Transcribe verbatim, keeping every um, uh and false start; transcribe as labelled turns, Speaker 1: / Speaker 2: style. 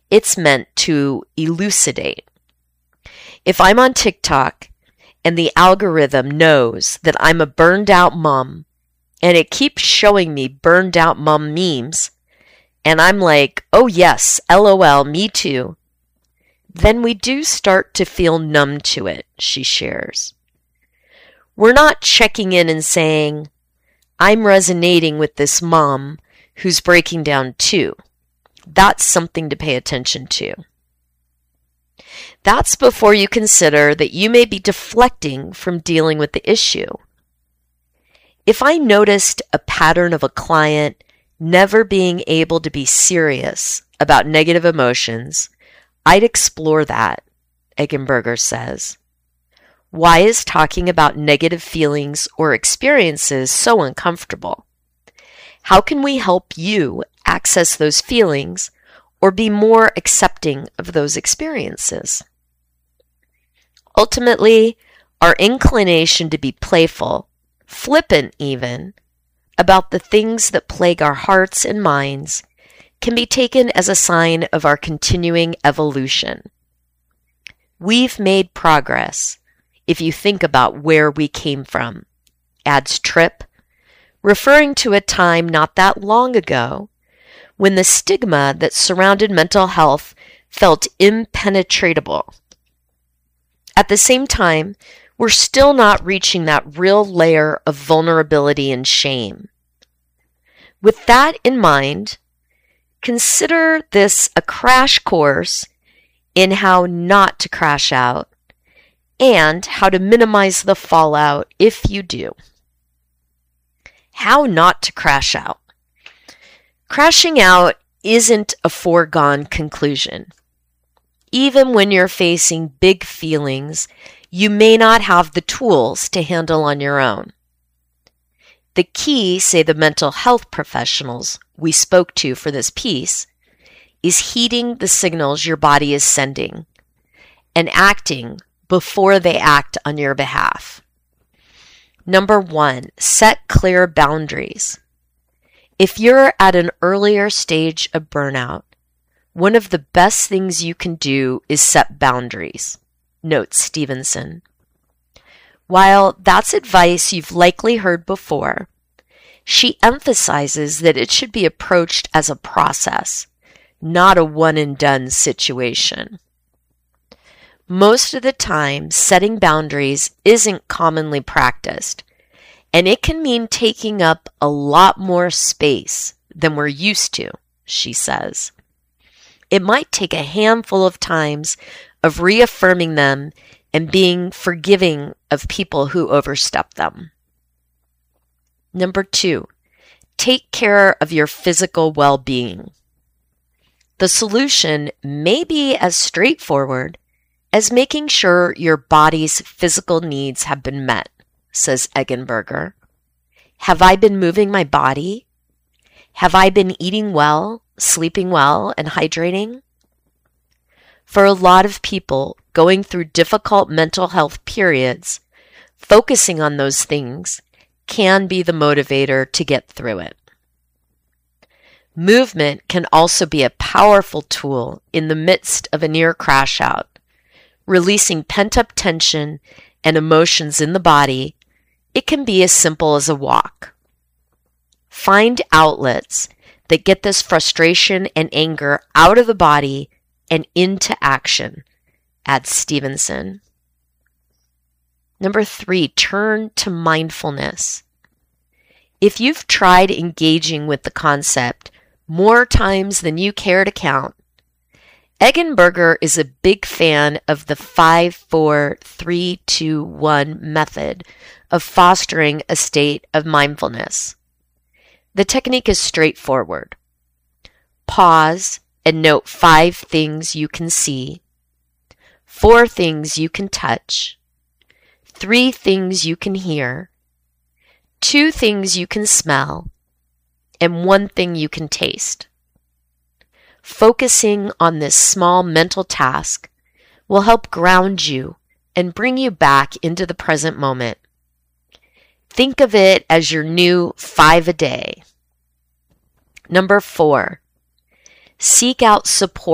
Speaker 1: It's meant to elucidate. If I'm on TikTok and the algorithm knows that I'm a burned out mom and it keeps showing me burned out mom memes, and I'm like, oh yes, LOL, me too, then we do start to feel numb to it, she shares. We're not checking in and saying, I'm resonating with this mom who's breaking down too. That's something to pay attention to. That's before you consider that you may be deflecting from dealing with the issue. If I noticed a pattern of a client never being able to be serious about negative emotions, I'd explore that, Eggenberger says. Why is talking about negative feelings or experiences so uncomfortable? How can we help you access those feelings or be more accepting of those experiences? Ultimately, our inclination to be playful, flippant even, about the things that plague our hearts and minds can be taken as a sign of our continuing evolution. We've made progress if you think about where we came from, adds Tripp, referring to a time not that long ago when the stigma that surrounded mental health felt impenetrable. At the same time, we're still not reaching that real layer of vulnerability and shame. With that in mind, consider this a crash course in how not to crash out and how to minimize the fallout if you do. How not to crash out. Crashing out isn't a foregone conclusion. Even when you're facing big feelings, you may not have the tools to handle on your own. The key, say the mental health professionals we spoke to for this piece, is heeding the signals your body is sending and acting before they act on your behalf. Number one, set clear boundaries. If you're at an earlier stage of burnout, one of the best things you can do is set boundaries, notes Stevenson. While that's advice you've likely heard before, she emphasizes that it should be approached as a process, not a one-and-done situation. Most of the time, setting boundaries isn't commonly practiced, and it can mean taking up a lot more space than we're used to, she says. It might take a handful of times of reaffirming them and being forgiving of people who overstep them. Number two, take care of your physical well-being. The solution may be as straightforward as making sure your body's physical needs have been met, says Eggenberger. Have I been moving my body? Have I been eating well, sleeping well, and hydrating? For a lot of people going through difficult mental health periods, focusing on those things can be the motivator to get through it. Movement can also be a powerful tool in the midst of a near crash out, releasing pent-up tension and emotions in the body. It can be as simple as a walk. Find outlets that get this frustration and anger out of the body and into action, adds Stevenson. Number three, turn to mindfulness. If you've tried engaging with the concept more times than you care to count, Eggenberger is a big fan of the five four three two one method of fostering a state of mindfulness. The technique is straightforward. Pause and note five things you can see, four things you can touch, three things you can hear, two things you can smell, and one thing you can taste. Focusing on this small mental task will help ground you and bring you back into the present moment. Think of it as your new five a day. Number four, seek out support